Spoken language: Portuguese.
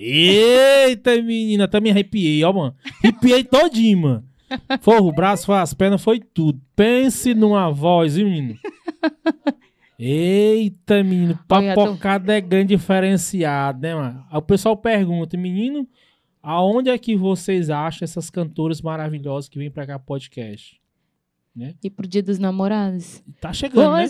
Eita, menina, até me arrepiei, ó, mano. Arrepiei todinho, mano. Foi o braço, foi as pernas, foi tudo. Pense numa voz, viu, menino? Eita, menino, papocada é grande diferenciado, né, mano? Aí o pessoal pergunta, menino, aonde é que vocês acham essas cantoras maravilhosas que vêm pra cá podcast? Né? E pro Dia dos Namorados. Tá chegando, né?